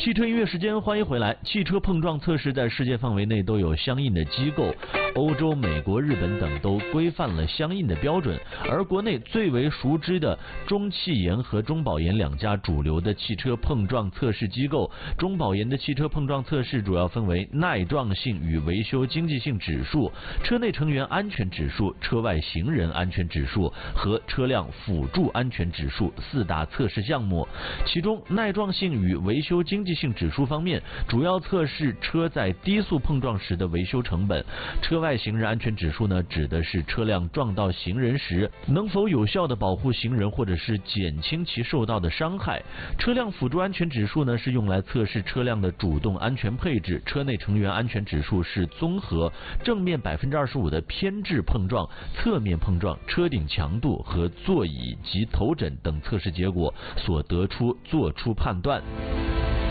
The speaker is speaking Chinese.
汽车音乐时间，欢迎回来。汽车碰撞测试在世界范围内都有相应的机构，欧洲、美国、日本等都规范了相应的标准。而国内最为熟知的中汽研和中保研两家主流的汽车碰撞测试机构，中保研的汽车碰撞测试主要分为耐撞性与维修经济性指数、车内成员安全指数、车外行人安全指数和车辆辅助安全指数4大测试项目。其中耐撞性与维修经济性指数方面，主要测试车在低速碰撞时的维修成本；车外行人安全指数呢，指的是车辆撞到行人时能否有效地保护行人或者是减轻其受到的伤害；车辆辅助安全指数呢，是用来测试车辆的主动安全配置；车内成员安全指数是综合正面25%的偏置碰撞、侧面碰撞、车顶强度和座椅及头枕等测试结果所得出做出判断。